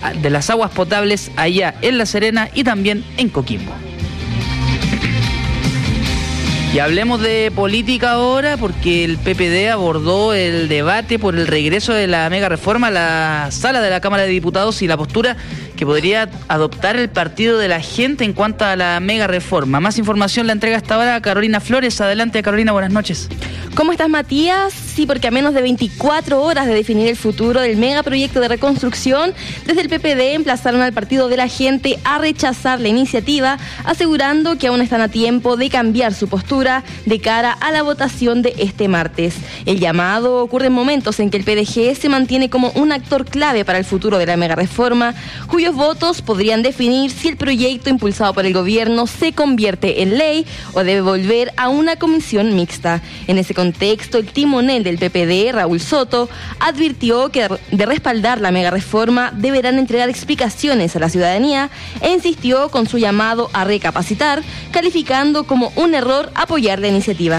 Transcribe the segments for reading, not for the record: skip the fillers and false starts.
de las aguas potables allá en La Serena y también en Coquimbo. Y hablemos de política ahora, porque el PPD abordó el debate por el regreso de la mega reforma a la sala de la Cámara de Diputados y la postura que podría adoptar el Partido de la Gente en cuanto a la mega reforma. Más información la entrega hasta ahora Carolina Flores. Adelante, Carolina, buenas noches. ¿Cómo estás, Matías? Sí, porque a menos de 24 horas de definir el futuro del megaproyecto de reconstrucción, desde el PPD emplazaron al Partido de la Gente a rechazar la iniciativa, asegurando que aún están a tiempo de cambiar su postura de cara a la votación de este martes. El llamado ocurre en momentos en que el PDG se mantiene como un actor clave para el futuro de la megareforma, cuyos votos podrían definir si el proyecto impulsado por el gobierno se convierte en ley o debe volver a una comisión mixta. En ese contexto, el timonel del PPD, Raúl Soto, advirtió que de respaldar la megareforma deberán entregar explicaciones a la ciudadanía e insistió con su llamado a recapacitar, calificando como un error apoyar la iniciativa.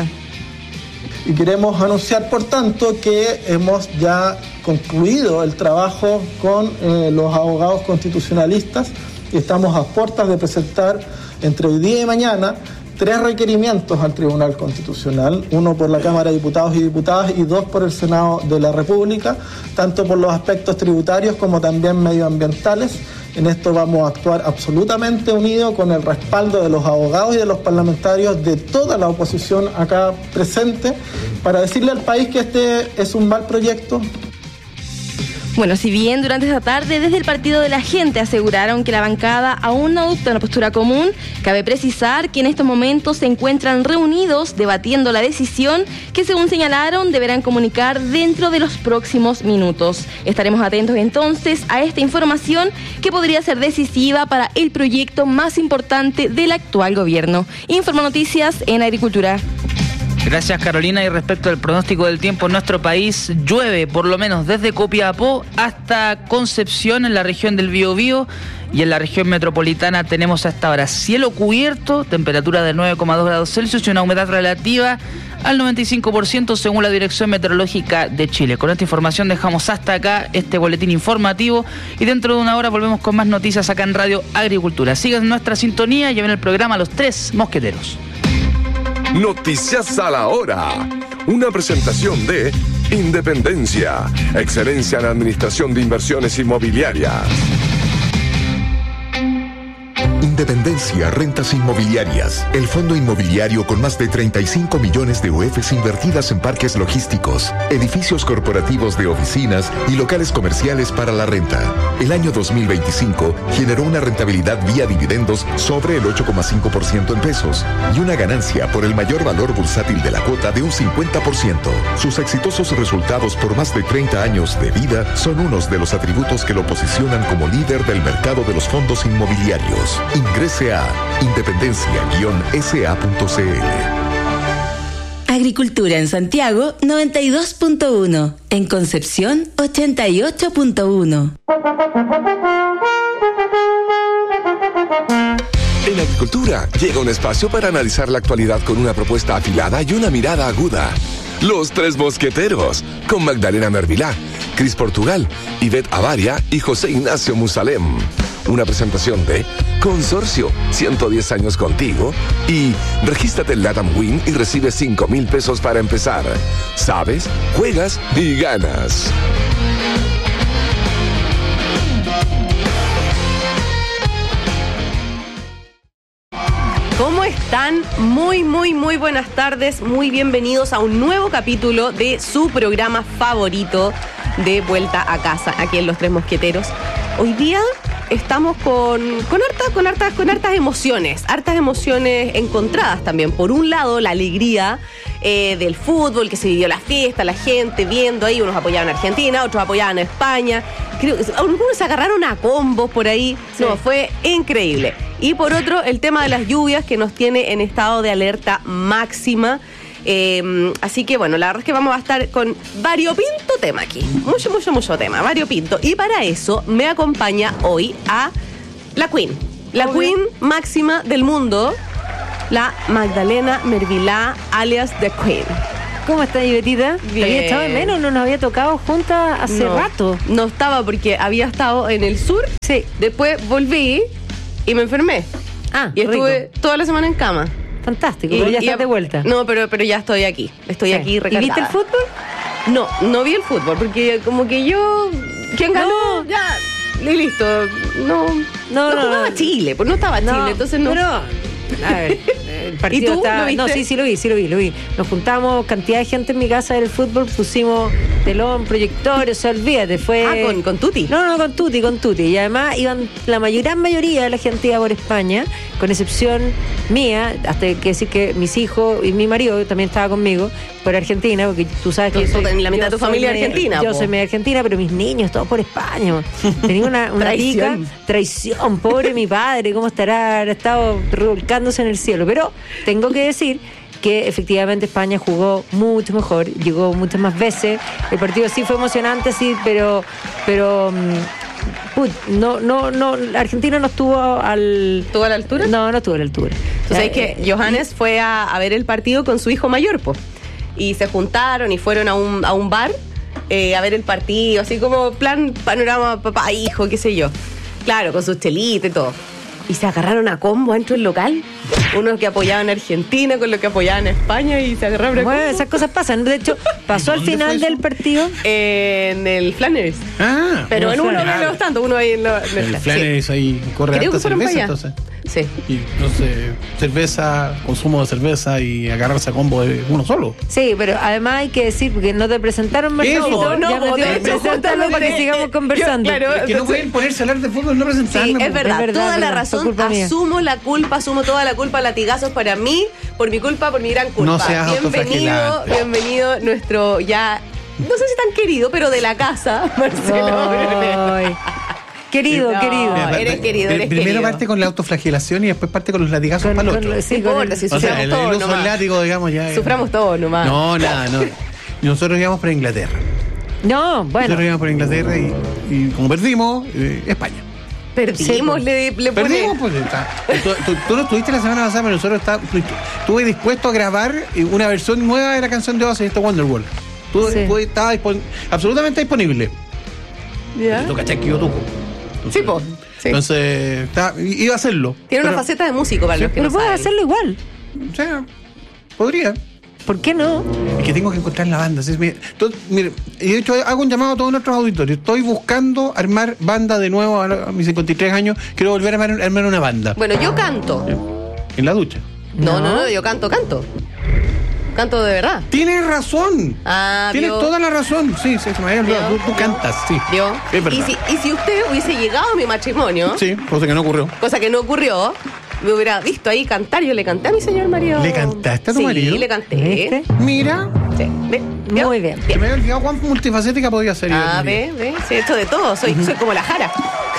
Y queremos anunciar, por tanto, que hemos ya concluido el trabajo con los abogados constitucionalistas y estamos a puertas de presentar entre hoy día y mañana 3 requerimientos al Tribunal Constitucional, uno por la Cámara de Diputados y Diputadas y 2 por el Senado de la República, tanto por los aspectos tributarios como también medioambientales. En esto vamos a actuar absolutamente unidos con el respaldo de los abogados y de los parlamentarios de toda la oposición acá presente para decirle al país que este es un mal proyecto. Bueno, si bien durante esta tarde desde el Partido de la Gente aseguraron que la bancada aún no adopta una postura común, cabe precisar que en estos momentos se encuentran reunidos debatiendo la decisión que, según señalaron, deberán comunicar dentro de los próximos minutos. Estaremos atentos entonces a esta información que podría ser decisiva para el proyecto más importante del actual gobierno. Informa Noticias en Agricultura. Gracias, Carolina. Y respecto al pronóstico del tiempo en nuestro país, llueve por lo menos desde Copiapó hasta Concepción en la región del Biobío, y en la región metropolitana tenemos hasta ahora cielo cubierto, temperatura de 9,2 grados Celsius y una humedad relativa al 95% según la Dirección Meteorológica de Chile. Con esta información dejamos hasta acá este boletín informativo y dentro de una hora volvemos con más noticias acá en Radio Agricultura. Sigan nuestra sintonía y ven el programa Los Tres Mosqueteros. Noticias a la hora. Una presentación de Independencia, excelencia en administración de inversiones inmobiliarias. Independencia Rentas Inmobiliarias, el fondo inmobiliario con más de 35 millones de UFs invertidas en parques logísticos, edificios corporativos de oficinas y locales comerciales para la renta. El año 2025 generó una rentabilidad vía dividendos sobre el 8,5% en pesos y una ganancia por el mayor valor bursátil de la cuota de un 50%. Sus exitosos resultados por más de 30 años de vida son unos de los atributos que lo posicionan como líder del mercado de los fondos inmobiliarios. Ingrese a independencia-sa.cl. Agricultura en Santiago 92.1, en Concepción 88.1. En Agricultura llega un espacio para analizar la actualidad con una propuesta afilada y una mirada aguda. Los Tres Mosqueteros, con Magdalena Mervilá, Cris Portugal, Ivette Avaria y José Ignacio Musalem. Una presentación de Consorcio, 110 años contigo, y regístrate en LATAM Win y recibe 5,000 pesos para empezar. Sabes, juegas y ganas. ¿Cómo están? Muy buenas tardes, muy bienvenidos a un nuevo capítulo de su programa favorito de Vuelta a Casa, aquí en Los Tres Mosqueteros. Hoy día estamos con hartas emociones encontradas también. Por un lado, la alegría del fútbol, que se vivió la fiesta, la gente viendo ahí, unos apoyaban a Argentina, otros apoyaban a España, algunos se agarraron a combos por ahí, sí. No, fue increíble. Y por otro, el tema de las lluvias que nos tiene en estado de alerta máxima. Así que bueno, la verdad es que vamos a estar con variopinto tema aquí. Mucho tema, variopinto. Y para eso me acompaña hoy a la Queen. La Queen máxima del mundo, la Magdalena Mervilá, alias The Queen. ¿Cómo está, Betita? Bien. Te había echado de menos, no nos había tocado juntas hace rato. No estaba porque había estado en el sur. Sí. Después volví y me enfermé. Y estuve toda la semana en cama. Fantástico, pero ya estás de vuelta. No, pero ya estoy aquí. Estoy aquí recargada. ¿Y viste el fútbol? No vi el fútbol porque como que yo... ¿Quién ganó? Ya, y listo. No jugaba Chile, pues no estaba Chile, entonces no... Pero, a ver, el partido ¿Y tú? está... ¿Lo viste? No, sí lo vi. Nos juntamos, cantidad de gente en mi casa del fútbol, pusimos telón, proyectores, o sea, olvídate, fue... ¿Con Tuti? No, con Tuti. Y además iban, la gran mayoría de la gente iba por España, con excepción mía, hasta que decir que mis hijos y mi marido también estaba conmigo, por Argentina, porque tú sabes que... La mitad de tu familia es argentina. Yo soy media argentina, pero mis niños, todos por España. Tenía una traición. Pobre mi padre, ¿cómo estará? Ha estado revolcándose en el cielo. Pero tengo que decir que efectivamente España jugó mucho mejor, llegó muchas más veces. El partido sí fue emocionante, sí, pero Argentina no estuvo ¿Estuvo a la altura? No estuvo a la altura. Entonces es que Johannes fue a ver el partido con su hijo mayor, pues. Y se juntaron y fueron a un bar a ver el partido, así como plan panorama papá, hijo, qué sé yo. Claro, con sus chelitos y todo. Y se agarraron a combo dentro del local. Unos que apoyaban a Argentina con los que apoyaban a España y se agarraron a combo. Bueno, esas cosas pasan. De hecho, pasó al final del partido. En el Flanders. Pero en uno no tanto, uno ahí en el Flanders ahí corre harta cerveza, entonces. Sí. Y entonces, cerveza, consumo de cerveza y agarrarse a combo de uno solo. Sí, pero además hay que decir, porque no te presentaron, Marcelito. Preséntalo para que sigamos conversando. Claro, es que no pueden ponerse a hablar de fútbol, no presentarme. Sí, es verdad, toda la razón. Asumo la culpa, asumo toda la culpa, latigazos para mí, por mi culpa, por mi gran culpa. No seas autoflagelante. Bienvenido nuestro ya, no sé si tan querido, pero de la casa, Marcelo. Querido. Eres querido. Primero parte con la autoflagelación y después parte con los latigazos para el otro. Sí, si suframos todos nomás. Látigo, digamos, ya. Suframos todos nomás. No. Nosotros íbamos para Inglaterra. No, bueno. Nosotros íbamos para Inglaterra y como perdimos, España. Perdimos, le perdimos, pues tú no estuviste la semana pasada, pero nosotros estuve dispuesto a grabar una versión nueva de la canción de Oasis, Wonderwall. Tú estabas absolutamente disponible. ¿Ya? Tú cachai que yo toco. Sí, pues. Sí. Entonces, iba a hacerlo. Tiene una faceta de músico para los que no saben. Pero puedes hacerlo igual. O sea, podría. ¿Por qué no? Es que tengo que encontrar la banda. Mire, y de hecho hago un llamado a todos nuestros auditorios. Estoy buscando armar banda de nuevo a mis 53 años. Quiero volver a armar una banda. Bueno, yo canto. ¿En la ducha? No, yo canto. Canto de verdad. Tienes razón. Tienes toda la razón. Sí, se me había olvidado. Tú cantas, sí. ¿Vio? Es verdad. Y si usted hubiese llegado a mi matrimonio. Sí, cosa que no ocurrió. Me hubiera visto ahí cantar. Yo le canté a mi señor marido. ¿Le cantaste a tu marido? Sí, le canté. ¿Viste? Mira. Sí. Muy bien. Se me había olvidado cuán multifacética podía ser. Ve. Sí, esto de todo. Soy como la Jara.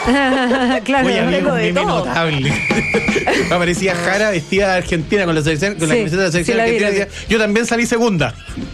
Claro, tengo de todo. Notable. Aparecía Jara vestida de Argentina con la camiseta de la selección argentina. Decía, yo también salí segunda.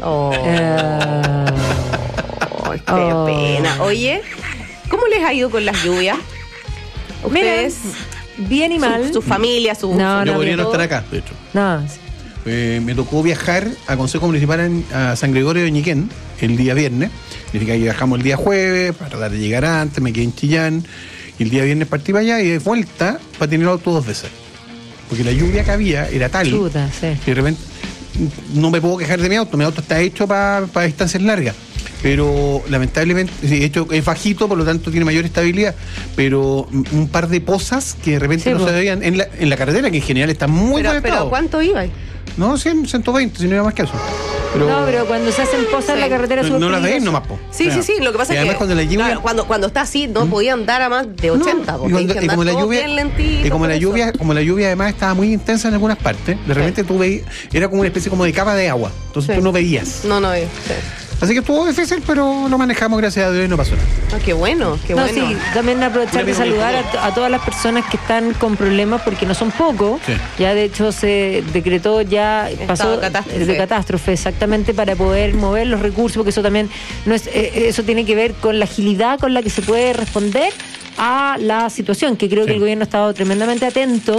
Qué pena. Oye, ¿cómo les ha ido con las lluvias? Ustedes, bien y mal. Su familia, yo podría no estar acá, de hecho. Me tocó viajar a Consejo Municipal a San Gregorio de Ñiquén el día viernes. Significa que viajamos el día jueves para tratar de llegar antes, me quedé en Chillán. Y el día viernes partí para allá y de vuelta para tener el auto 2 veces. Porque la lluvia que había era tal. Chuta, sí. Y de repente no me puedo quejar de mi auto. Mi auto está hecho para distancias largas. Pero lamentablemente, de hecho es bajito, por lo tanto tiene mayor estabilidad. Pero un par de pozas que de repente no se veían en la carretera, que en general está muy buen estado. ¿Pero cuánto iba? No, 120, si no iba más que eso. Pero cuando se hacen pozas en la carretera no las veis nomás, po. Sí. Lo que pasa es que cuando la lluvia, cuando está así no podían dar a más de 80, y como la lluvia además estaba muy intensa en algunas partes, de repente tú veías, era como una especie como de capa de agua, entonces tú no veías. No. Así que estuvo difícil, pero lo manejamos, gracias a Dios, y no pasó nada. Qué bueno. Sí, también aprovechar de saludar a todas las personas que están con problemas, porque no son pocos. Sí. Ya de hecho se decretó, pasó de catástrofe, exactamente, para poder mover los recursos, porque eso también eso tiene que ver con la agilidad con la que se puede responder a la situación, que creo que el gobierno ha estado tremendamente atento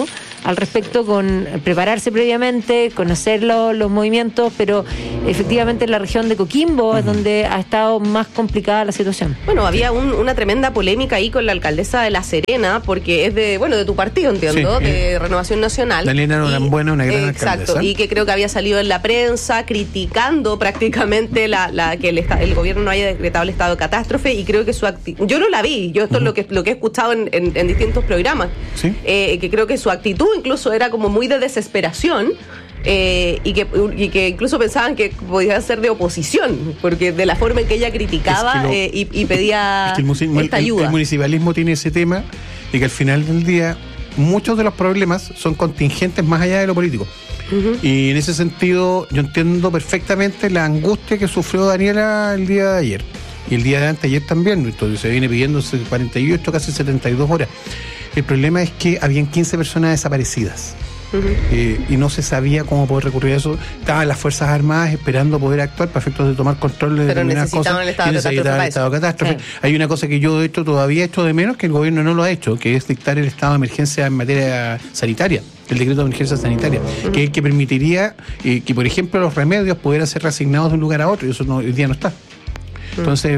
al respecto, con prepararse previamente, conocer los movimientos, pero efectivamente en la región de Coquimbo es donde ha estado más complicada la situación. Bueno, había una tremenda polémica ahí con la alcaldesa de La Serena, porque es de tu partido, entiendo, de Renovación Nacional. Daniela Norambuena, una gran alcaldesa. Exacto, y que creo que había salido en la prensa criticando prácticamente que el gobierno no haya decretado el estado de catástrofe, y creo que yo no la vi, yo esto es lo que he escuchado en distintos programas, que creo que su actitud incluso era como muy de desesperación. Y que incluso pensaban que podía ser de oposición, porque de la forma en que ella criticaba y pedía esta ayuda. El municipalismo tiene ese tema de que al final del día muchos de los problemas son contingentes más allá de lo político. Y en ese sentido yo entiendo perfectamente la angustia que sufrió Daniela el día de ayer y el día de anteayer también. Entonces se viene pidiendo 48, casi 72 horas. El problema es que habían 15 personas desaparecidas. Y no se sabía cómo poder recurrir a eso. Estaban las Fuerzas Armadas esperando poder actuar para efectos de tomar control de determinadas cosas. Necesitaban el estado de catástrofe. Hay una cosa que yo de hecho todavía echo de menos, que el gobierno no lo ha hecho, que es dictar el estado de emergencia en materia sanitaria, el decreto de emergencia sanitaria, que es el que permitiría que, por ejemplo, los remedios pudieran ser reasignados de un lugar a otro, y eso hoy día no está. Entonces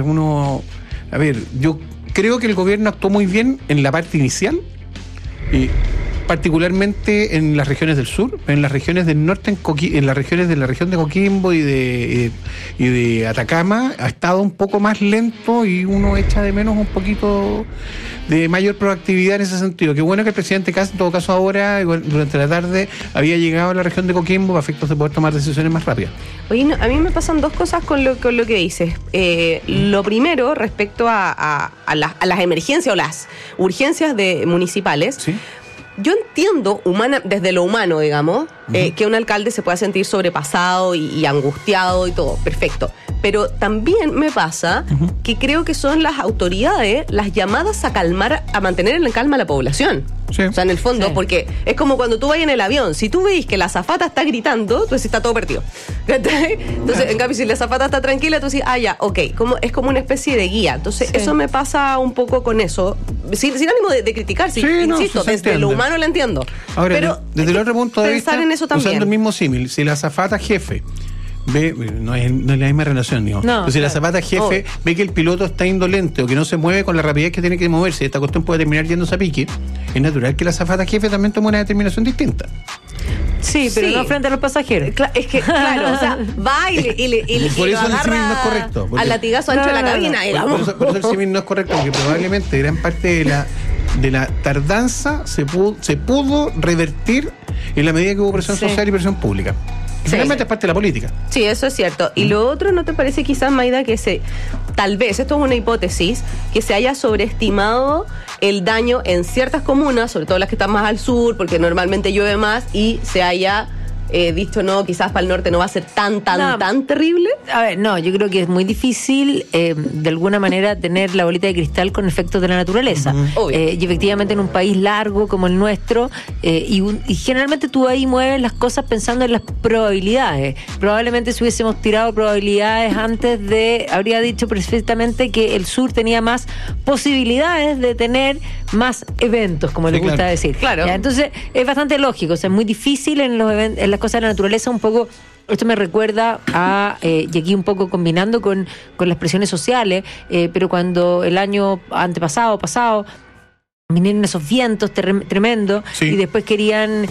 yo creo que el gobierno actuó muy bien en la parte inicial, particularmente en las regiones del sur, en las regiones del norte, en las regiones de la región de Coquimbo y de Atacama ha estado un poco más lento, y uno echa de menos un poquito de mayor proactividad en ese sentido. Qué bueno que el presidente Kast, en todo caso ahora, durante la tarde, había llegado a la región de Coquimbo a efectos de poder tomar decisiones más rápidas. Oye, a mí me pasan dos cosas con lo que dices. Lo primero, respecto a las emergencias o las urgencias municipales. ¿Sí? Yo entiendo desde lo humano, digamos, que un alcalde se pueda sentir sobrepasado y angustiado y todo, perfecto. Pero también me pasa que creo que son las autoridades las llamadas a mantener en calma a la población. Sí. O sea, en el fondo, porque es como cuando tú vas en el avión, si tú veis que la azafata está gritando, tú decís, está todo perdido. Entonces, en cambio, si la azafata está tranquila, tú decís, ya, ok, es como una especie de guía. Entonces, eso me pasa un poco con eso, sin ánimo de criticar, insisto, desde lo humano lo entiendo. Ahora, pero desde el otro punto de vista, en eso también. Usando el mismo símil, si la azafata jefe no es la misma relación, digo. No, si la azafata jefe ve que el piloto está indolente o que no se mueve con la rapidez que tiene que moverse, esta cuestión puede terminar yéndose a pique, es natural que la azafata jefe también tome una determinación distinta. Sí, pero no frente a los pasajeros. Es que, claro, o sea, va y por lo eso el símil no es agarra correcto. al latigazo ancho de la cabina. Por eso el símil no es correcto, porque probablemente gran parte de la tardanza se pudo revertir en la medida que hubo presión social y presión pública. Finalmente es parte de la política. Sí, eso es cierto. Y lo otro, ¿no te parece quizás, Maida, que tal vez, esto es una hipótesis, que se haya sobreestimado el daño en ciertas comunas, sobre todo las que están más al sur, porque normalmente llueve más, y se haya dicho, no, quizás para el norte no va a ser tan terrible? A ver, no, yo creo que es muy difícil de alguna manera tener la bolita de cristal con efectos de la naturaleza. Y efectivamente en un país largo como el nuestro, y generalmente tú ahí mueves las cosas pensando en las probabilidades. Probablemente si hubiésemos tirado probabilidades antes habría dicho perfectamente que el sur tenía más posibilidades de tener más eventos, como le gusta decir. Claro. ¿Ya? Entonces es bastante lógico, o sea, es muy difícil en las cosas de la naturaleza. Un poco esto me recuerda y aquí un poco combinando con las presiones sociales, pero cuando el año pasado vinieron esos vientos tremendos, y después querían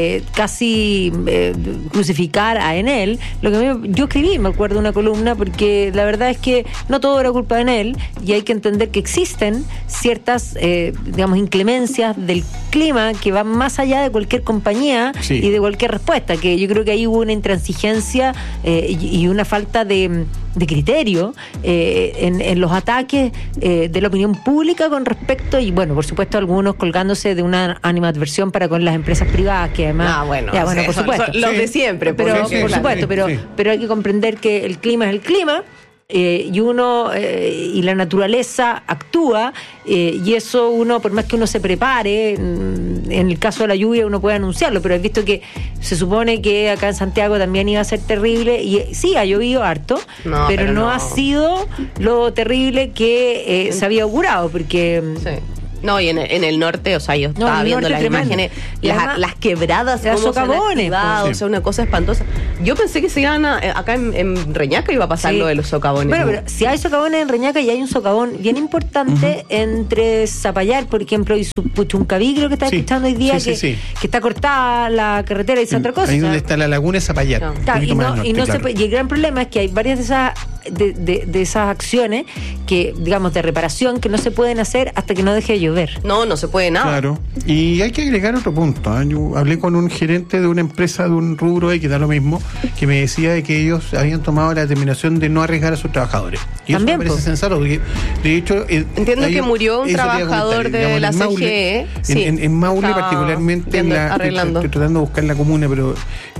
casi crucificar a Enel. Yo escribí, me acuerdo, una columna, porque la verdad es que no todo era culpa de Enel, y hay que entender que existen ciertas inclemencias del clima que van más allá de cualquier compañía y de cualquier respuesta, que yo creo que ahí hubo una intransigencia y una falta de criterio en los ataques de la opinión pública con respecto, y bueno, por supuesto algunos colgándose de una animadversión para con las empresas privadas, que además por supuesto son los de siempre, por supuesto, pero hay que comprender que el clima es el clima, y uno y la naturaleza actúa, y eso uno, por más que uno se prepare, en el caso de la lluvia uno puede anunciarlo, pero he visto que se supone que acá en Santiago también iba a ser terrible, y sí, ha llovido harto, pero no ha sido lo terrible que se había augurado, porque No, y en el norte, o sea, yo estaba viendo las imágenes, las quebradas, las socavones, o sea, una cosa espantosa. Yo pensé que se iban acá en Reñaca iba a pasar lo de los socavones. Bueno, pero si hay socavones en Reñaca y hay un socavón bien importante entre Zapallar, por ejemplo, y Puchuncaví, creo que está escuchando hoy día, que está cortada la carretera y esa otra cosa. Ahí donde está la laguna es Zapallar. Y el gran problema es que hay varias de esas acciones que, digamos, de reparación que no se pueden hacer hasta que no deje de llover. No se puede nada. Claro. Y hay que agregar otro punto. Yo hablé con un gerente de una empresa de un rubro que da lo mismo, que me decía de que ellos habían tomado la determinación de no arriesgar a sus trabajadores. Y también, eso me parece sensato, porque de hecho entiendo que murió un trabajador de la CGE. En Maule particularmente, estoy tratando de buscar la comuna, pero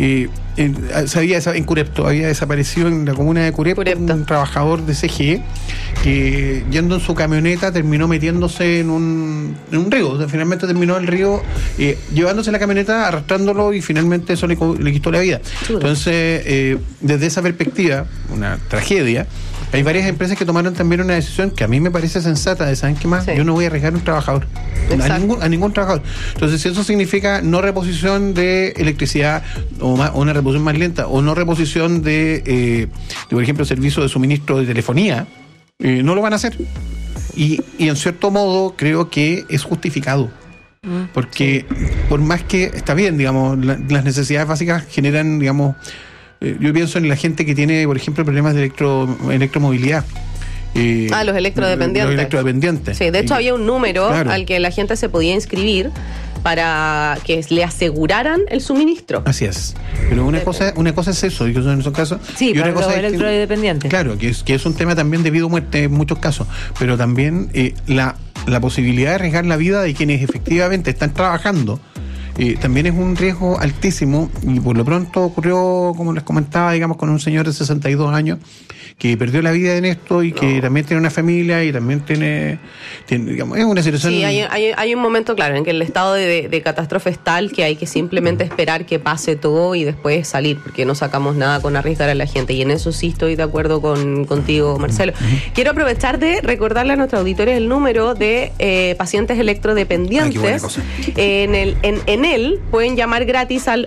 en Curepto había desaparecido en la comuna de Curepto un trabajador de CGE que, yendo en su camioneta, terminó metiéndose en un río. O sea, finalmente terminó el río llevándose la camioneta, arrastrándolo, y finalmente eso le quitó la vida. Entonces, desde esa perspectiva, una tragedia. Hay varias empresas que tomaron también una decisión que a mí me parece sensata, de ¿saben qué más? Yo no voy a arriesgar a un trabajador, a ningún trabajador. Entonces, si eso significa no reposición de electricidad, o una reposición más lenta, o no reposición de por ejemplo, servicio de suministro de telefonía, no lo van a hacer. Y en cierto modo creo que es justificado. Porque por más que está bien, digamos, las necesidades básicas generan, digamos, yo pienso en la gente que tiene, por ejemplo, problemas de electromovilidad. Los electrodependientes. Los electrodependientes. Sí, de hecho había un número al que la gente se podía inscribir para que le aseguraran el suministro. Así es. Pero una cosa es eso, y en esos casos. Sí, y otra cosa es electrodependientes. Claro, que es un tema también de vida o muerte en muchos casos, pero también la posibilidad de arriesgar la vida de quienes efectivamente están trabajando. También es un riesgo altísimo, y por lo pronto ocurrió, como les comentaba, digamos, con un señor de 62 años que perdió la vida en esto y que también tiene una familia y también tiene digamos, es una situación. Sí, hay un momento, claro, en que el estado de catástrofe es tal que hay que simplemente esperar que pase todo y después salir, porque no sacamos nada con arriesgar a la gente, y en eso sí estoy de acuerdo contigo, Marcelo. Quiero aprovechar de recordarle a nuestra auditoría el número de pacientes electrodependientes. En él pueden llamar gratis al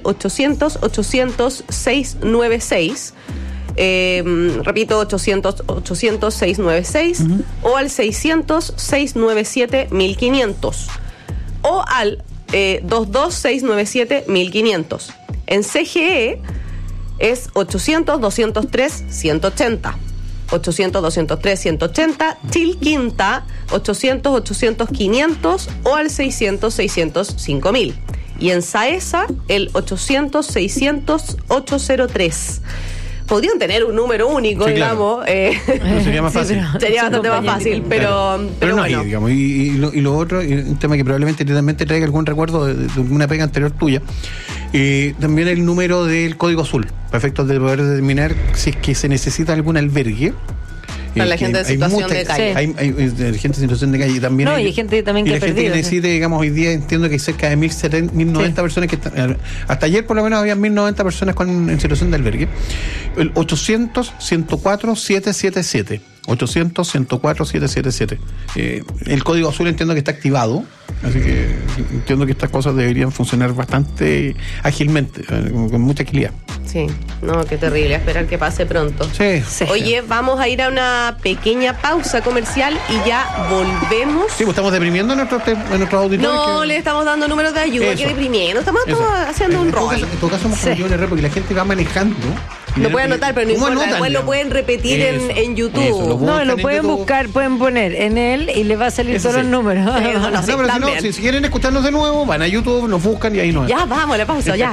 800-800-696. Repito, 800-696 o al 600-697-1500 o al 22-697-1500. En CGE es 800-203-180. 800-203-180, Chilquinta 800-800-500 o al 600-600-5000. Y en Saesa el 800-600-803. Podrían tener un número único, digamos. No sería más fácil. Sería bastante más fácil, pero no bueno. hay, digamos. Y lo otro, un tema que probablemente también te traiga algún recuerdo de una pega anterior tuya. También el número del código azul, para efectos de poder determinar si es que se necesita algún albergue. Para la gente en situación de calle. Hay gente en situación de calle también. No, y hay gente también que ha perdido. Y la gente que necesita, digamos, hoy día entiendo que hay cerca de 1090 personas que están. Hasta ayer, por lo menos, había 1090 personas en situación de albergue. El 800-104-777. 800-104-777. El código azul entiendo que está activado, así que entiendo que estas cosas deberían funcionar bastante ágilmente, con mucha agilidad. Sí, no, qué terrible, a esperar que pase pronto. Sí. Oye, vamos a ir a una pequeña pausa comercial y ya volvemos. Sí, pues estamos deprimiendo a nuestros auditores. No, le estamos dando números de ayuda, que deprimiendo, estamos haciendo un rol. En todo caso hemos cometido un error porque la gente va manejando. Lo pueden anotar, pero no importa, después lo pueden repetir en YouTube. No, lo pueden buscar, pueden poner en él y les va a salir todos los números. Pero si quieren escucharnos de nuevo, van a YouTube, nos buscan y ahí nos. Ya, vamos a la pausa, ya.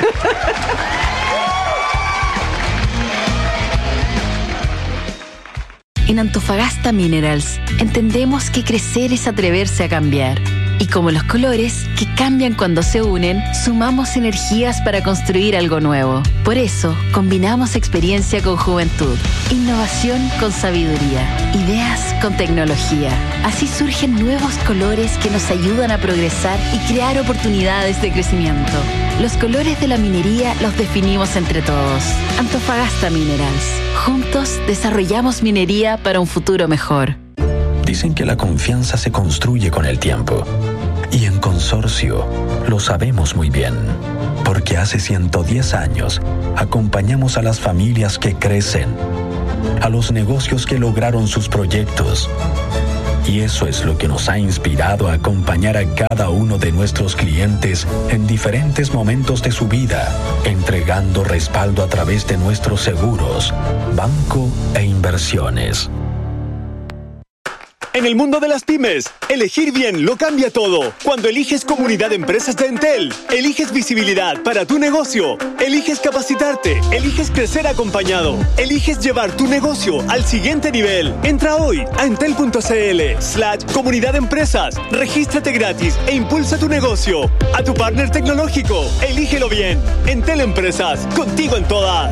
En Antofagasta Minerals entendemos que crecer es atreverse a cambiar. Y como los colores, que cambian cuando se unen, sumamos energías para construir algo nuevo. Por eso, combinamos experiencia con juventud, innovación con sabiduría, ideas con tecnología. Así surgen nuevos colores que nos ayudan a progresar y crear oportunidades de crecimiento. Los colores de la minería los definimos entre todos. Antofagasta Minerals. Juntos desarrollamos minería para un futuro mejor. Dicen que la confianza se construye con el tiempo. Y en Consorcio lo sabemos muy bien, porque hace 110 años acompañamos a las familias que crecen, a los negocios que lograron sus proyectos. Y eso es lo que nos ha inspirado a acompañar a cada uno de nuestros clientes en diferentes momentos de su vida, entregando respaldo a través de nuestros seguros, banco e inversiones. En el mundo de las pymes, elegir bien lo cambia todo. Cuando eliges Comunidad de Empresas de Entel, eliges visibilidad para tu negocio, eliges capacitarte, eliges crecer acompañado, eliges llevar tu negocio al siguiente nivel. Entra hoy a entel.cl/comunidad de empresas, regístrate gratis e impulsa tu negocio. A tu partner tecnológico, elígelo bien. Entel Empresas, contigo en todas.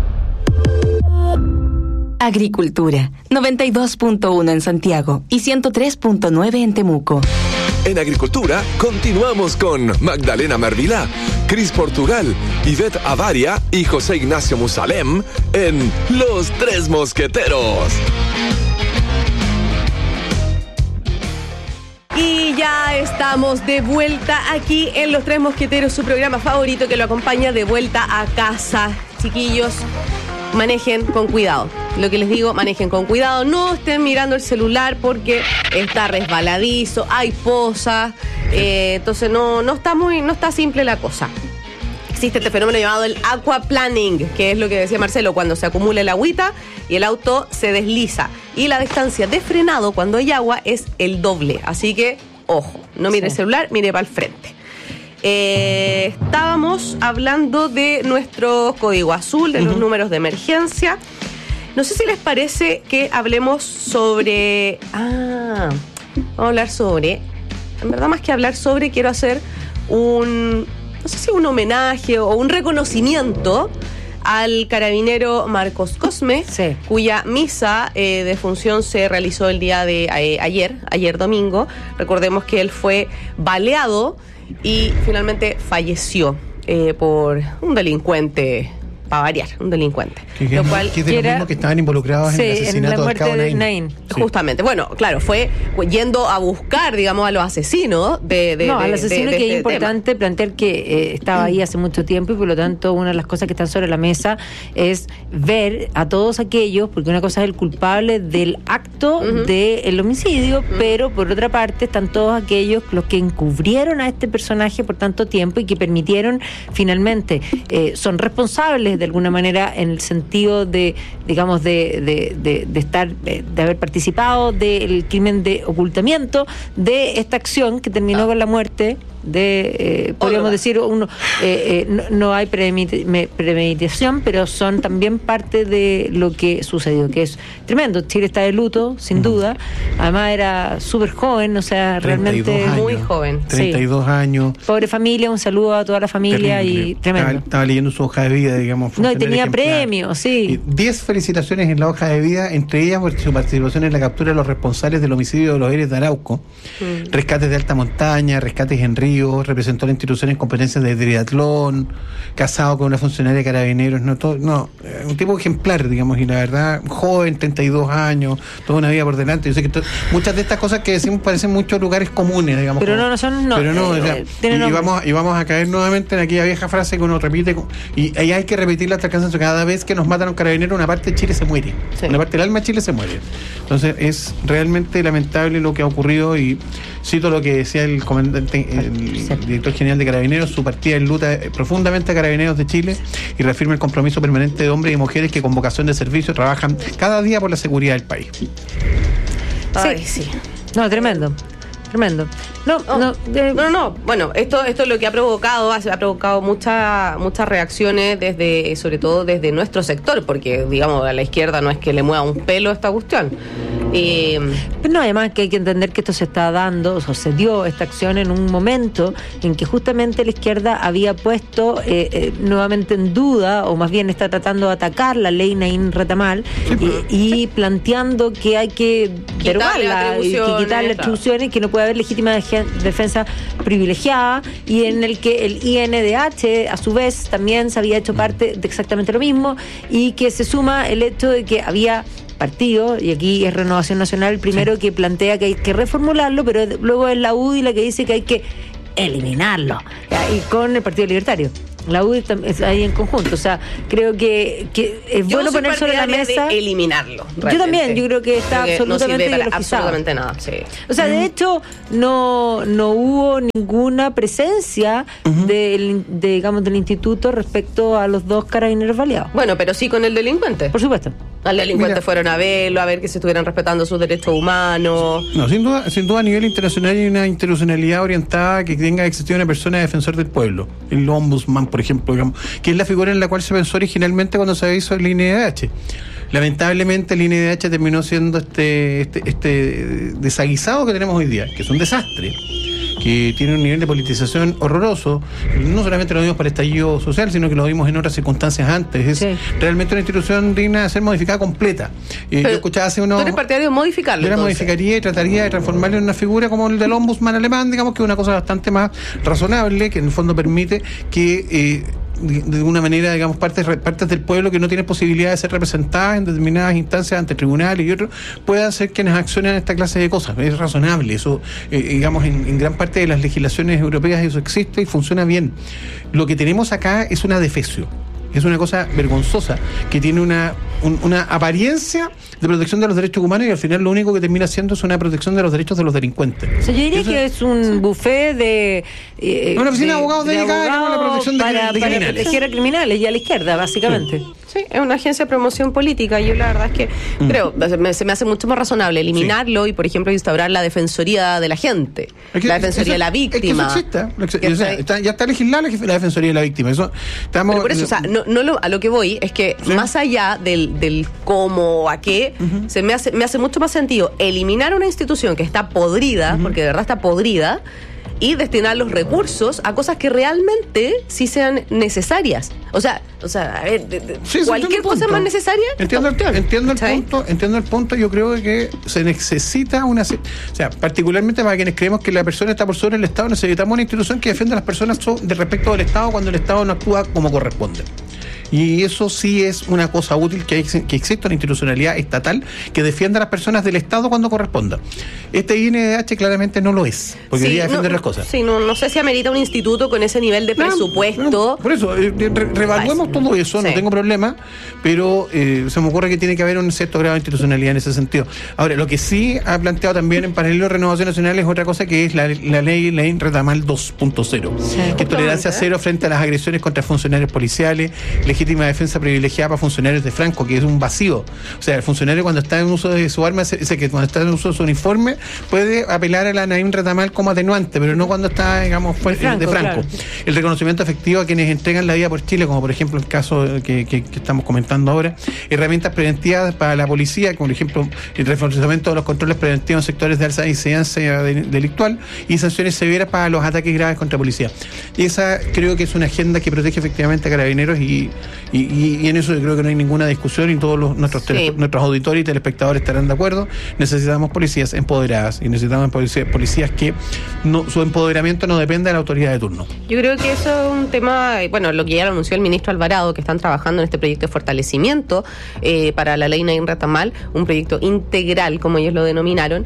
Agricultura, 92.1 en Santiago y 103.9 en Temuco. En Agricultura, continuamos con Magdalena Mervilá, Cris Portugal, Ivette Avaria y José Ignacio Musalem en Los Tres Mosqueteros. Y ya estamos de vuelta aquí en Los Tres Mosqueteros, su programa favorito que lo acompaña de vuelta a casa. Chiquillos, manejen con cuidado. Lo que les digo, manejen con cuidado. No estén mirando el celular porque está resbaladizo, hay pozas. Entonces no está simple la cosa. Existe este fenómeno llamado el aquaplaning, que es lo que decía Marcelo, cuando se acumula el agüita y el auto se desliza. Y la distancia de frenado cuando hay agua es el doble. Así que, ojo, no mire el celular, mire para el frente. Estábamos hablando de nuestro código azul, de los números de emergencia. No sé si les parece que hablemos sobre... vamos a hablar sobre... En verdad, más que hablar sobre, quiero hacer no sé si un homenaje o un reconocimiento al carabinero Marcos Cosme, sí, cuya misa de función se realizó el día de ayer domingo. Recordemos que él fue baleado y finalmente falleció por un delincuente, para variar, un delincuente. Que es de los mismos que estaban involucrados en el asesinato del cabo Naín. Sí. Justamente, bueno, claro, fue yendo a buscar, digamos, a los asesinos al asesino, que es importante plantear que estaba ahí hace mucho tiempo y por lo tanto una de las cosas que están sobre la mesa es ver a todos aquellos, porque una cosa es el culpable del acto del homicidio, pero por otra parte están todos aquellos los que encubrieron a este personaje por tanto tiempo y que permitieron finalmente, son responsables de alguna manera en el sentido de, digamos, de haber participado del crimen de ocultamiento de esta acción que terminó con la muerte de, podríamos decir, no hay premeditación, pero son también parte de lo que sucedió, que es tremendo. Chile está de luto, sin duda. Además era súper joven, o sea, realmente muy joven. 32 años. Pobre familia, un saludo a toda la familia. Terrible. Y tremendo. Estaba leyendo su hoja de vida, digamos. No, y tenía premios, sí. 10 felicitaciones en la hoja de vida, entre ellas por su participación en la captura de los responsables del homicidio de los Héroes de Arauco, rescates de alta montaña, rescates en río, representó a la institución en competencias de triatlón, casado con una funcionaria de carabineros, un tipo ejemplar, digamos, y la verdad, joven, 32 años, toda una vida por delante. Yo sé que muchas de estas cosas que decimos parecen muchos lugares comunes, digamos. Pero no son, no. Pero no, y vamos a caer nuevamente en aquella vieja frase que uno repite, y ahí hay que repetirla hasta el cansancio. Cada vez que nos matan a un carabinero, una parte de Chile se muere. Sí. Una parte del alma de Chile se muere. Entonces, es realmente lamentable lo que ha ocurrido, y cito lo que decía el comandante, el director general de Carabineros: su partida enluta profundamente a Carabineros de Chile y reafirma el compromiso permanente de hombres y mujeres que con vocación de servicio trabajan cada día por la seguridad del país. Sí. No, tremendo. No. Bueno, esto es lo que ha provocado muchas reacciones sobre todo desde nuestro sector, porque digamos a la izquierda no es que le mueva un pelo a esta cuestión. Pero no, además que hay que entender que esto se está dando, o se dio esta acción en un momento en que justamente la izquierda había puesto nuevamente en duda, o más bien está tratando de atacar la ley Naín Retamal, y planteando que hay que derogarla y quitarle atribuciones, que no puede haber legítima defensa privilegiada, y en el que el INDH a su vez también se había hecho parte de exactamente lo mismo, y que se suma el hecho de que había partido, y aquí es Renovación Nacional el primero que plantea que hay que reformularlo, pero luego es la UDI la que dice que hay que eliminarlo, y con el Partido Libertario. La UDI es ahí en conjunto, o sea, creo que es bueno poner sobre la mesa de eliminarlo. Realmente. Yo también, yo creo que está absolutamente ideologizado. Absolutamente nada, sí. O sea, de hecho, no hubo ninguna presencia digamos, del instituto respecto a los 2 carabineros baleados. Bueno, pero sí con el delincuente. Por supuesto. Al delincuente fueron a verlo, a ver que se estuvieran respetando sus derechos humanos. No, sin duda a nivel internacional hay una institucionalidad orientada que tenga que existir una persona defensor del pueblo. El ombudsman, por ejemplo, digamos, que es la figura en la cual se pensó originalmente cuando se hizo el INDH. Lamentablemente el INDH terminó siendo este desaguisado que tenemos hoy día, que es un desastre, que tiene un nivel de politización horroroso. No solamente lo vimos para el estallido social, sino que lo vimos en otras circunstancias antes. Es realmente una institución digna de ser modificada completa. Yo escuchaba hace unos... ¿Tú eres partidario de modificarlo? Yo la modificaría y trataría de transformarlo en una figura como el del ombudsman alemán, digamos, que es una cosa bastante más razonable, que en el fondo permite que... de alguna manera, digamos, partes del pueblo que no tienen posibilidad de ser representadas en determinadas instancias ante tribunales y otros, puedan ser quienes accionen esta clase de cosas. Es razonable, eso, digamos, en gran parte de las legislaciones europeas eso existe y funciona bien. Lo que tenemos acá es una defecio. Es una cosa vergonzosa, que tiene una apariencia de protección de los derechos humanos y al final lo único que termina siendo es una protección de los derechos de los delincuentes. O sea, yo diría que es un buffet de... una oficina de abogados dedicada a la protección de criminales. Para proteger a criminales y a la izquierda, básicamente. Sí, es una agencia de promoción política. Yo la verdad es que creo, se me hace mucho más razonable eliminarlo y, por ejemplo, instaurar la defensoría de la gente, la defensoría de la víctima. Es que eso existe. Ya está legislada la defensoría de la víctima. Pero por eso, o sea, a lo que voy es que más allá del cómo, a qué, me hace mucho más sentido eliminar una institución que está podrida, porque de verdad está podrida, y destinar los recursos a cosas que realmente sí sean necesarias. O sea, a ver, cualquier cosa más necesaria. Entiendo el punto. Yo creo que se necesita una... O sea, particularmente para quienes creemos que la persona está por sobre el Estado, necesitamos una institución que defienda a las personas de respecto del Estado cuando el Estado no actúa como corresponde. Y eso sí es una cosa útil, que exista una institucionalidad estatal que defienda a las personas del Estado cuando corresponda. Este INDH claramente no lo es, porque debería defender las cosas. Sí, no sé si amerita un instituto con ese nivel de presupuesto. Por eso, revaluemos todo eso, no tengo problema, pero se me ocurre que tiene que haber un cierto grado de institucionalidad en ese sentido. Ahora, lo que sí ha planteado también en paralelo a Renovación Nacional es otra cosa, que es la ley Retamal 2.0, que es tolerancia cero frente a las agresiones contra funcionarios policiales, legítima defensa privilegiada para funcionarios de Franco, que es un vacío. O sea, el funcionario cuando está en uso de su arma, que cuando está en uso de su uniforme, puede apelar a la Naim Retamal como atenuante, pero no cuando está, digamos, de Franco. Claro. El reconocimiento efectivo a quienes entregan la vida por Chile, como por ejemplo el caso que estamos comentando ahora, herramientas preventivas para la policía, como por ejemplo el reforzamiento de los controles preventivos en sectores de alta incidencia delictual y sanciones severas para los ataques graves contra policía. Y esa creo que es una agenda que protege efectivamente a carabineros y en eso yo creo que no hay ninguna discusión y todos nuestros auditores y telespectadores estarán de acuerdo. Necesitamos policías empoderadas y necesitamos policías que su empoderamiento no dependa de la autoridad de turno. Yo creo que eso es un tema, bueno, lo que ya lo anunció el ministro Alvarado, que están trabajando en este proyecto de fortalecimiento para la ley Naim Retamal, un proyecto integral, como ellos lo denominaron,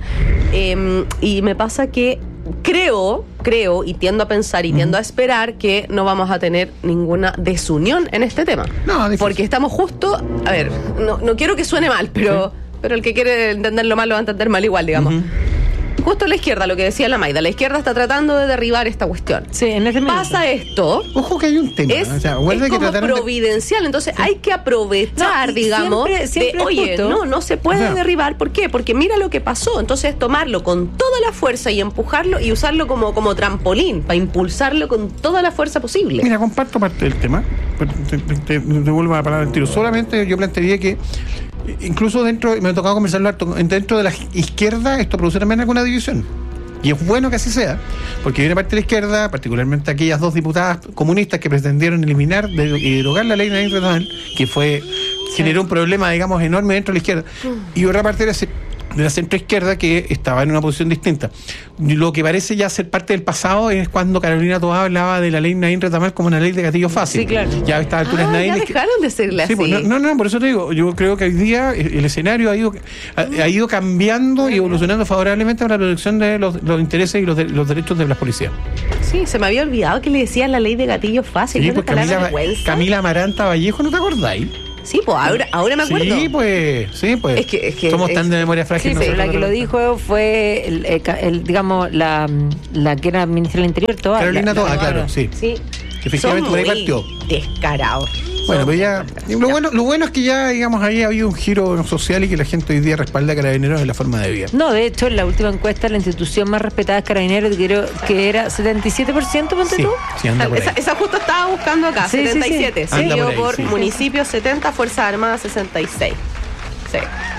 y me pasa que creo y tiendo a pensar y tiendo a esperar que no vamos a tener ninguna desunión en este tema. No, porque estamos justo, a ver, no quiero que suene mal, pero el que quiere entenderlo mal lo va a entender mal igual, digamos. Justo la izquierda, lo que decía la Maida, la izquierda está tratando de derribar esta cuestión. Sí, en ese momento pasa esto. Ojo que hay un tema. Es como providencial, entonces hay que aprovechar, digamos, siempre oye, no se puede derribar. ¿Por qué? Porque mira lo que pasó. Entonces tomarlo con toda la fuerza y empujarlo y usarlo como trampolín, para impulsarlo con toda la fuerza posible. Mira, comparto parte del tema. Te devuelvo la palabra al tiro. Solamente yo plantearía que incluso me ha tocado conversarlo dentro de la izquierda, esto produce también alguna división. Y es bueno que así sea, porque hay una parte de la izquierda, particularmente aquellas 2 diputadas comunistas que pretendieron eliminar y derogar la ley de Naim Retamal, que generó un problema, digamos, enorme dentro de la izquierda. Y otra parte era la centroizquierda que estaba en una posición distinta. Lo que parece ya ser parte del pasado es cuando Carolina Toá hablaba de la ley Nadine Retamal como una ley de gatillo fácil. Sí, claro. Ya a esta altura es Nadine. Ya dejaron de serle así. Pues, no, por eso te digo, yo creo que hoy día el escenario ha ido cambiando y evolucionando favorablemente para la protección de los intereses y los derechos de las policías. Sí, se me había olvidado que le decían la ley de gatillo fácil. Sí, pues Camila Amaranta Vallejo, ¿no te acordáis? Sí, pues ahora me acuerdo. Sí, pues. Es que somos tan de memoria frágil. Sí, pero la que lo dijo fue, digamos, la que era ministra del Interior, Toá. Carolina Toá, claro, sí. Efectivamente, por ahí partió. Descarados. Bueno, pues ya. Lo bueno es que ya, digamos, ahí ha habido un giro social y que la gente hoy día respalda a Carabineros en la forma de vida. No, de hecho, en la última encuesta, la institución más respetada es Carabineros, creo que era 77%, ponte tú. Sí, anda por ahí. Esa justo estaba buscando acá, sí, 77. Sí. Seguido por municipios 70, Fuerzas Armadas 66. Sí.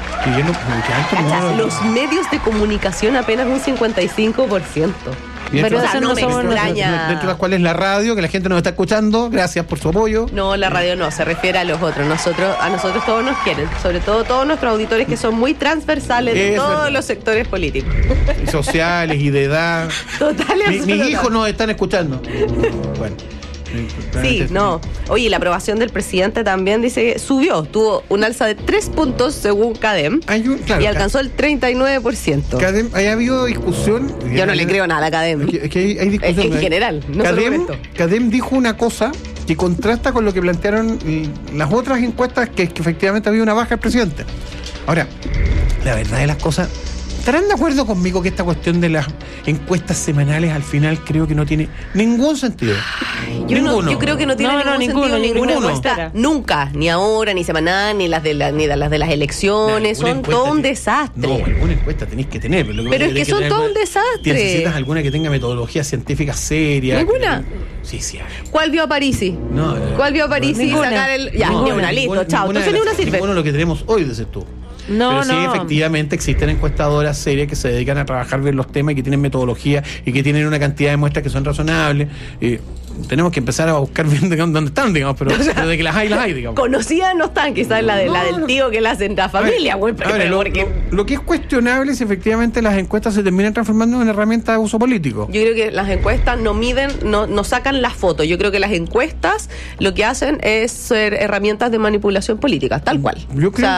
Los medios de comunicación apenas un 55%. Pero eso no me extraña. Dentro de las cuales la radio, que la gente nos está escuchando, gracias por su apoyo. No, la radio no, se refiere a los otros. A nosotros todos nos quieren, sobre todo todos nuestros auditores que son muy transversales de todos los sectores políticos. Y sociales y de edad. Totales. Mis hijos nos están escuchando. Bueno. Sí, no. Oye, la aprobación del presidente también dice que tuvo un alza de 3 puntos según CADEM y alcanzó el 39%. CADEM, ¿ha habido discusión? Yo no le creo nada a CADEM. Es que hay discusión. En general, no CADEM dijo una cosa que contrasta con lo que plantearon las otras encuestas, que efectivamente había una baja del presidente. Ahora, la verdad de las cosas, ¿estarán de acuerdo conmigo que esta cuestión de las encuestas semanales al final creo que no tiene ningún sentido? Yo creo que no tiene ningún sentido ninguna encuesta. Nunca, ni ahora, ni semanal, ni las de las elecciones. Son todo un desastre. No, alguna encuesta tenéis que tener. Pero es que son todo un desastre. ¿Necesitas alguna que tenga metodología científica seria? ¿Ninguna? Sí. ¿Cuál vio a Parisi? No. ¿Cuál vio a Parisi sacar el...? Ya, ni una, listo, chao. Entonces ni una sirve. Ninguno de lo que tenemos hoy, dices tú. Pero sí, efectivamente existen encuestadoras serias que se dedican a trabajar bien los temas y que tienen metodología y que tienen una cantidad de muestras que son razonables. Tenemos que empezar a buscar bien dónde están, digamos, pero de que las hay, digamos. Conocidas no están, quizás la del tío que la hacen la familia, güey. Lo que es cuestionable es efectivamente las encuestas se terminan transformando en una herramienta de uso político. Yo creo que las encuestas no miden, no sacan las fotos. Yo creo que las encuestas lo que hacen es ser herramientas de manipulación política, tal cual. Yo creo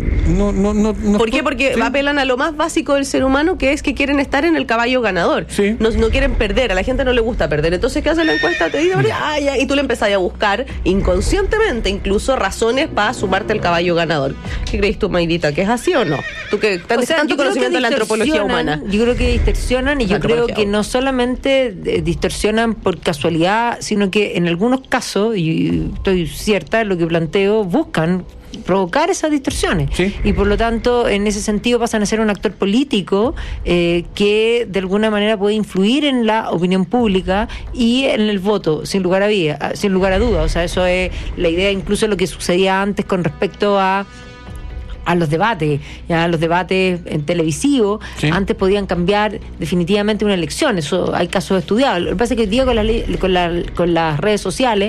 ¿Por qué? Porque apelan a lo más básico del ser humano, que es que quieren estar en el caballo ganador. Sí. No quieren perder, a la gente no le gusta perder. Entonces, ¿qué hace la encuesta? Te dice, y tú le empezás a buscar inconscientemente incluso razones para sumarte al caballo ganador. ¿Qué crees tú, Mayrita? ¿Que es así o no? Tú que tienes tanto conocimiento de la antropología humana. Yo creo que distorsionan y yo creo que no solamente distorsionan por casualidad, sino que en algunos casos, y estoy cierta en lo que planteo, buscan provocar esas distorsiones. Sí. Y por lo tanto, en ese sentido pasan a ser un actor político que de alguna manera puede influir en la opinión pública y en el voto, sin lugar a duda. O sea, eso es la idea, incluso lo que sucedía antes con respecto a los debates, ya los debates en televisivo, sí. Antes podían cambiar definitivamente una elección, eso hay casos estudiados. Lo que pasa es que hoy día con las redes sociales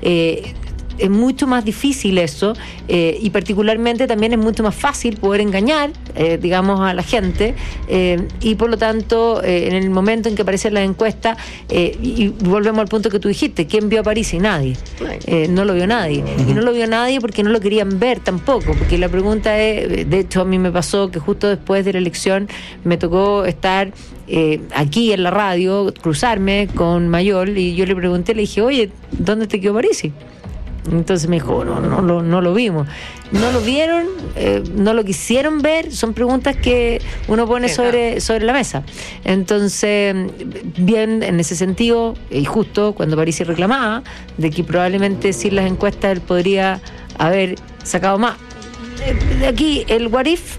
es mucho más difícil eso, y particularmente también es mucho más fácil poder engañar, digamos, a la gente, y por lo tanto, en el momento en que aparecen las encuestas, y volvemos al punto que tú dijiste, ¿quién vio a París? Nadie. No lo vio nadie. Y no lo vio nadie porque no lo querían ver tampoco, porque la pregunta es, de hecho a mí me pasó que justo después de la elección me tocó estar aquí en la radio, cruzarme con Mayol, y yo le pregunté, le dije, oye, ¿dónde te quedó París? Entonces me dijo, no lo vimos. No lo vieron, no lo quisieron ver. Son preguntas que uno pone sobre la mesa. Entonces, bien, en ese sentido, y justo cuando Parisi reclamaba de que probablemente sin las encuestas él podría haber sacado más. Aquí el what if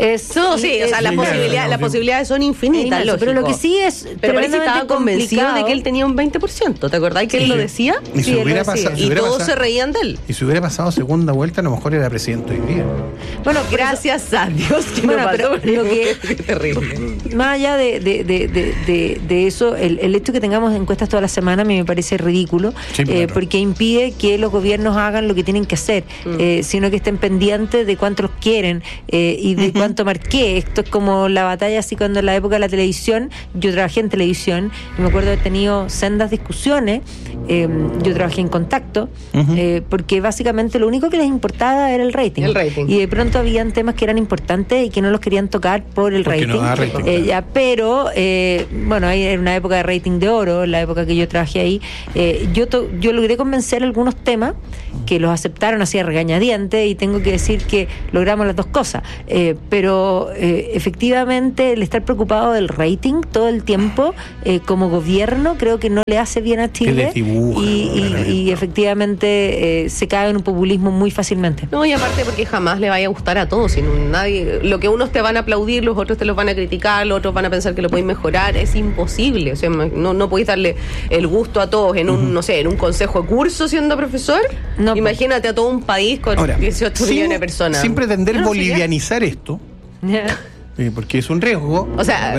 las posibilidades son infinitas, pero lo que sí es, pero Parisi estaba convencido de que él tenía un 20%, ¿te acordás que él lo decía? Y todos se reían de él. Y si hubiera pasado segunda vuelta, a lo mejor era presidente hoy día. Bueno, gracias a Dios que no pasó. Lo que es terrible. Más allá de eso, el hecho de que tengamos encuestas toda la semana a mí me parece ridículo, porque impide que los gobiernos hagan lo que tienen que hacer, sino que estén pendientes de cuántos los quieren y de cuánto marqué. Esto es como la batalla así cuando en la época de la televisión, yo trabajé en televisión y me acuerdo de haber tenido sendas discusiones. Yo trabajé en Contacto, porque básicamente lo único que les importaba era el rating. Y de pronto habían temas que eran importantes y que no los querían tocar por el rating. No da rating. Pero bueno, ahí era una época de rating de oro, la época que yo trabajé ahí. Yo logré convencer algunos temas que los aceptaron así a regañadientes, y tengo que decir que logramos las dos cosas. Pero efectivamente el estar preocupado del rating todo el tiempo como gobierno creo que no le hace bien a Chile, y efectivamente se cae en un populismo muy fácilmente. No, y aparte porque jamás le vaya a gustar a todos, sino nadie, lo que unos te van a aplaudir, los otros te los van a criticar, los otros van a pensar que lo pueden mejorar, es imposible. O sea, no podéis darle el gusto a todos en un, no sé, en un consejo de curso siendo profesor. No, imagínate a todo un país con 18 millones de personas. Sin pretender bolivianizar esto, porque es un riesgo. O sea,